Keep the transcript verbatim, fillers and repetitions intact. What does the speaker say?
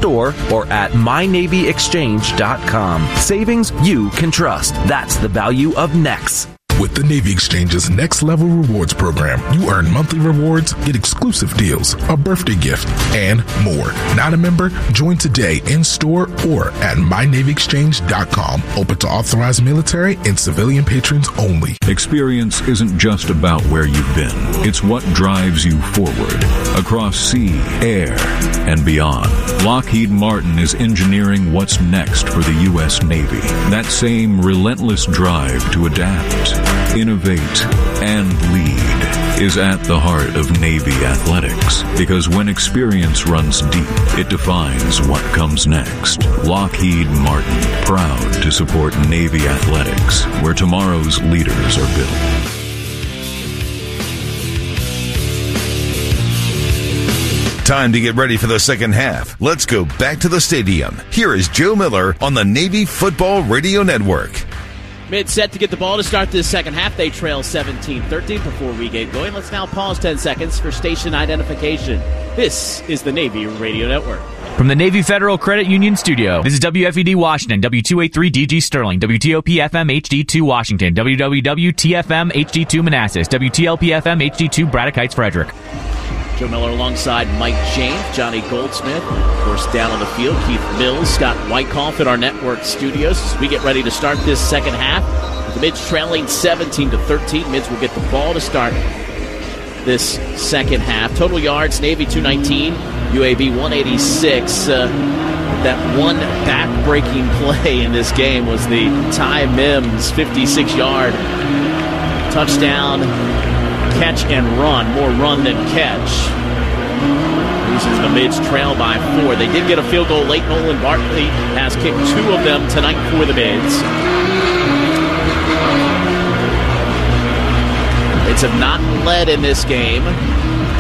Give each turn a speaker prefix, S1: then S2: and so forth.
S1: in-store or at my navy exchange dot com. Savings you can trust. That's the value of Nex.
S2: With the Navy Exchange's Next Level Rewards program, you earn monthly rewards, get exclusive deals, a birthday gift, and more. Not a member? Join today in-store or at my navy exchange dot com. Open to authorized military and civilian patrons only.
S3: Experience isn't just about where you've been. It's what drives you forward across sea, air, and beyond. Lockheed Martin is engineering what's next for the U S Navy. That same relentless drive to adapt, innovate, and lead is at the heart of Navy athletics, because when experience runs deep, it defines what comes next. Lockheed Martin, proud to support Navy athletics, where tomorrow's leaders are built.
S4: Time to get ready for the second half. Let's go back to the stadium. Here is Joe Miller on the Navy Football Radio Network.
S5: Mid set to get the ball to start this second half. They trail seventeen thirteen before we get going. Let's now pause ten seconds for station identification. This is the Navy Radio Network.
S6: From the Navy Federal Credit Union Studio, this is W F E D Washington, W two eighty-three D G Sterling, W T O P F M H D two Washington, W W W T F M H D two Manassas, W T L P F M H D two Braddock Heights Frederick.
S5: Joe Miller alongside Mike James, Johnny Goldsmith, of course down on the field, Keith Mills, Scott Whitecoff at our network studios as we get ready to start this second half. With the Mids trailing seventeen to thirteen. Mids will get the ball to start this second half. Total yards, Navy two nineteen, U A B one eighty-six. Uh, that one back-breaking play in this game was the Ty Mims fifty-six-yard touchdown catch and run. More run than catch. Reasons the Mids trail by four. They did get a field goal late. Nolan Barkley has kicked two of them tonight for the Mids. Mids have not led in this game.